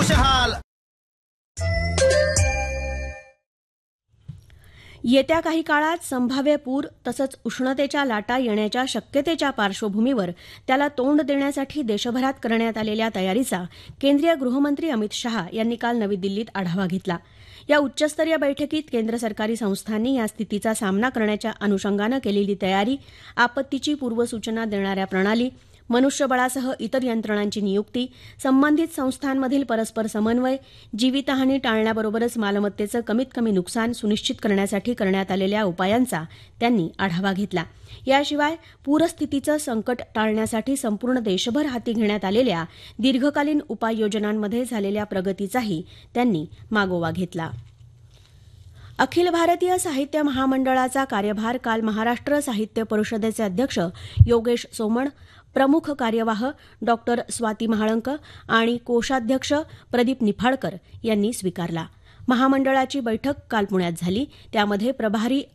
खुशहाल. येत्या काही काळात संभाव्य पूर तसंच उष्णतेच्या लाटा येण्याच्या शक्यतेच्या पार्श्वभूमीवर त्याला तोंड देण्यासाठी देशभरात करण्यात आलेल्या तयारीचा केंद्रीय गृहमंत्री अमित शहा यांनी काल नवी दिल्लीत आढावा घेतला. या उच्चस्तरीय बैठकीत केंद्र सरकारी संस्थांनी या स्थितीचा सामना करण्याच्या अनुषंगानं केलेली तयारी, आपत्तीची पूर्वसूचना देणाऱ्या प्रणाली, मनुष्यबळासह इतर यंत्रणांची नियुक्ती, संबंधित संस्थांमधील परस्पर समन्वय, जीवितहानी टाळण्याबरोबरच मालमत्तेचं कमीत कमी नुकसान सुनिश्चित करण्यासाठी करण्यात आलेल्या उपायांचा त्यांनी आढावा घेतला. याशिवाय पूरस्थितीचं संकट टाळण्यासाठी संपूर्ण देशभर हाती घेण्यात आलेल्या दीर्घकालीन उपाययोजनांमध्ये झालेल्या प्रगतीचाही त्यांनी मागोवा घेतला. अखिल भारतीय साहित्य महामंडळाचा कार्यभार काल महाराष्ट्र साहित्य परिषदेचे अध्यक्ष योगेश सोमण, प्रमुख कार्यवाह डॉ. स्वाती महाळंक आणि कोषाध्यक्ष प्रदीप निफाडकर यांनी स्वीकारला. महामंडळाची बैठक काल पुण्यात झाली. त्यामध्ये प्रभारी